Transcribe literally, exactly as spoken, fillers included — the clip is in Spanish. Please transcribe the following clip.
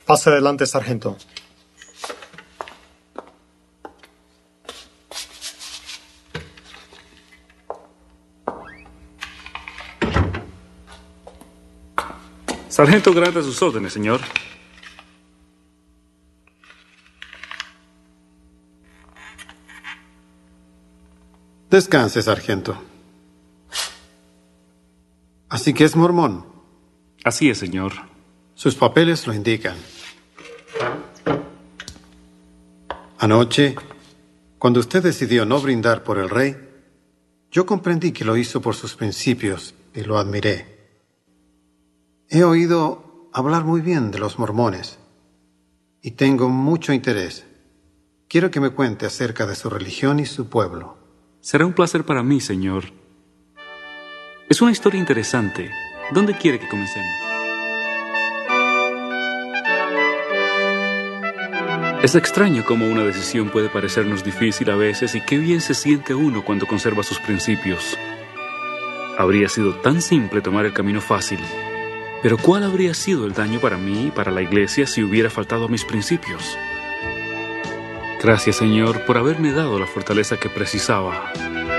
Pase adelante, sargento. Sargento Grant, a sus órdenes, señor. Descanse, sargento. Así que es mormón. Así es, señor. Sus papeles lo indican. Anoche, cuando usted decidió no brindar por el rey, yo comprendí que lo hizo por sus principios y lo admiré. He oído hablar muy bien de los mormones y tengo mucho interés. Quiero que me cuente acerca de su religión y su pueblo. Será un placer para mí, señor. Es una historia interesante. ¿Dónde quiere que comencemos? Es extraño cómo una decisión puede parecernos difícil a veces y qué bien se siente uno cuando conserva sus principios. Habría sido tan simple tomar el camino fácil. Pero ¿cuál habría sido el daño para mí y para la iglesia si hubiera faltado a mis principios? Gracias, Señor, por haberme dado la fortaleza que precisaba.